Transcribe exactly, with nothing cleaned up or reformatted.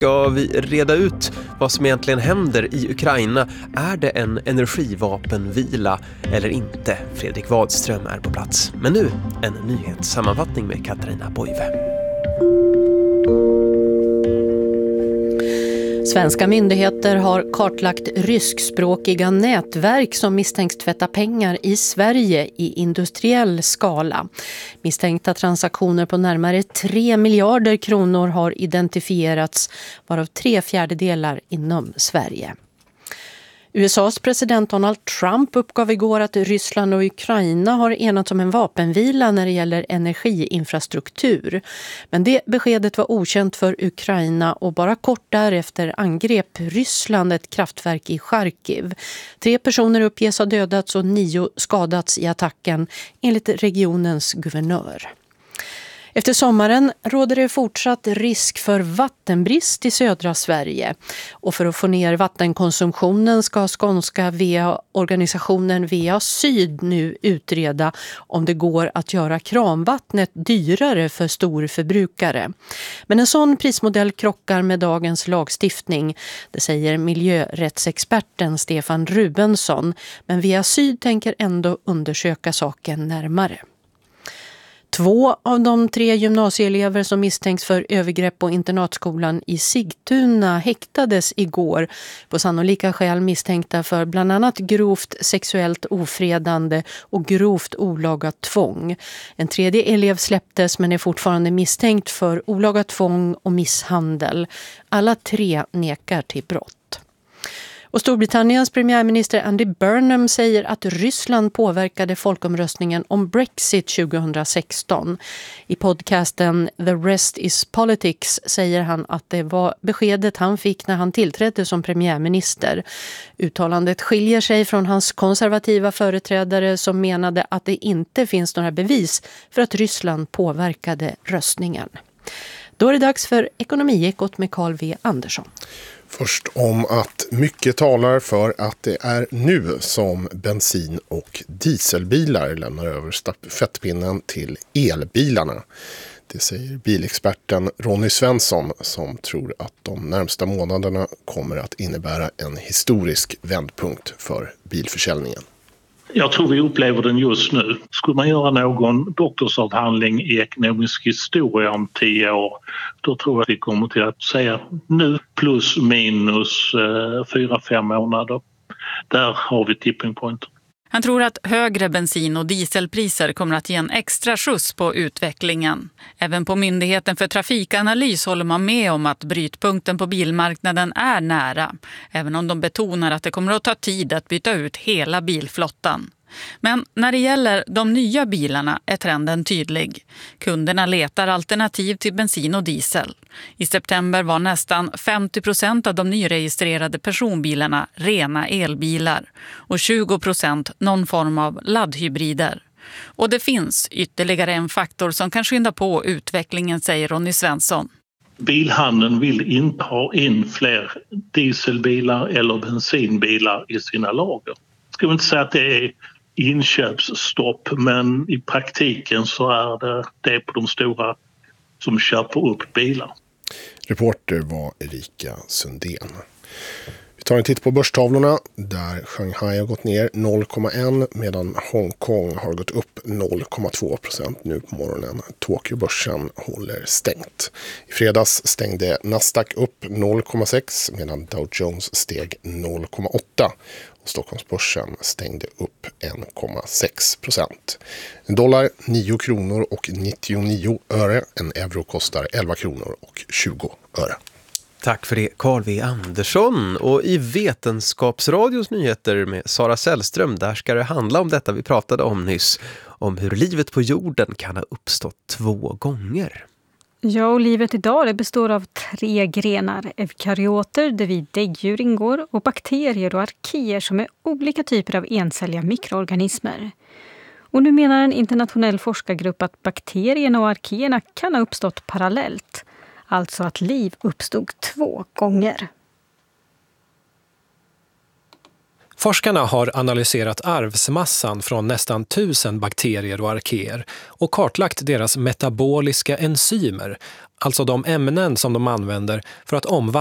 Ska vi reda ut vad som egentligen händer i Ukraina? Är det en energivapenvila eller inte? Fredrik Wadström är på plats. Men nu en nyhetssammanfattning med Katarina Boive. Svenska myndigheter har kartlagt ryskspråkiga nätverk som misstänks tvätta pengar i Sverige i industriell skala. Misstänkta transaktioner på närmare tre miljarder kronor har identifierats, varav tre fjärdedelar inom Sverige. U S A:s president Donald Trump uppgav igår att Ryssland och Ukraina har enats om en vapenvila när det gäller energiinfrastruktur. Men det beskedet var okänt för Ukraina och bara kort därefter angrep Ryssland ett kraftverk i Charkiv. Tre personer uppges ha dödats och nio skadats i attacken, enligt regionens guvernör. Efter sommaren råder det fortsatt risk för vattenbrist i södra Sverige. Och för att få ner vattenkonsumtionen ska skånska V A-organisationen V A Syd nu utreda om det går att göra kranvattnet dyrare för storförbrukare. Men en sån prismodell krockar med dagens lagstiftning, det säger miljörättsexperten Stefan Rubensson. Men V A Syd tänker ändå undersöka saken närmare. Två av de tre gymnasieelever som misstänks för övergrepp på internatskolan i Sigtuna häktades igår på sannolika skäl misstänkta för bland annat grovt sexuellt ofredande och grovt olaga tvång. En tredje elev släpptes men är fortfarande misstänkt för olaga tvång och misshandel. Alla tre nekar till brott. Och Storbritanniens premiärminister Andy Burnham säger att Ryssland påverkade folkomröstningen om Brexit tjugohundrasexton. I podcasten The Rest is Politics säger han att det var beskedet han fick när han tillträdde som premiärminister. Uttalandet skiljer sig från hans konservativa företrädare som menade att det inte finns några bevis för att Ryssland påverkade röstningen. Då är det dags för Ekonomiekot med Carl V. Andersson. Först om att mycket talar för att det är nu som bensin- och dieselbilar lämnar över stafettpinnen till elbilarna. Det säger bilexperten Ronny Svensson som tror att de närmsta månaderna kommer att innebära en historisk vändpunkt för bilförsäljningen. Jag tror vi upplever den just nu. Skulle man göra någon doktorsavhandling i ekonomisk historia om tio år, då tror jag att vi kommer till att säga nu plus minus eh, fyra, fem månader. Där har vi tipping point. Han tror att högre bensin- och dieselpriser kommer att ge en extra skjuts på utvecklingen. Även på Myndigheten för trafikanalys håller man med om att brytpunkten på bilmarknaden är nära. Även om de betonar att det kommer att ta tid att byta ut hela bilflottan. Men när det gäller de nya bilarna är trenden tydlig. Kunderna letar alternativ till bensin och diesel. I september var nästan femtio procent av de nyregistrerade personbilarna rena elbilar och tjugo procent någon form av laddhybrider. Och det finns ytterligare en faktor som kan skynda på utvecklingen, säger Ronny Svensson. Bilhandeln vill inte ha in fler dieselbilar eller bensinbilar i sina lager. Ska vi inte säga att det är inköpsstopp, men i praktiken så är det det på de stora som köper upp bilar. Reporter var Erika Sundén. Vi tar en titt på börstavlorna där Shanghai har gått ner noll komma ett medan Hongkong har gått upp noll komma två procent nu på morgonen. Tokyobörsen håller stängt. I fredags stängde Nasdaq upp noll komma sex medan Dow Jones steg noll komma åtta. Och Stockholmsbörsen stängde upp en komma sex procent. En dollar nio kronor och nittionio öre. En euro kostar elva kronor och tjugo öre. Tack för det, Carl V. Andersson. Och i Vetenskapsradios nyheter med Sara Sällström, där ska det handla om detta vi pratade om nyss. Om hur livet på jorden kan ha uppstått två gånger. Ja, och livet idag det består av tre grenar. Eukaryoter, där vi däggdjur ingår, och bakterier och arkeer som är olika typer av encelliga mikroorganismer. Och nu menar en internationell forskargrupp att bakterierna och arkeerna kan ha uppstått parallellt. Alltså att liv uppstod två gånger. Forskarna har analyserat arvsmassan från nästan tusen bakterier och arkéer och kartlagt deras metaboliska enzymer, alltså de ämnen som de använder för att omvandla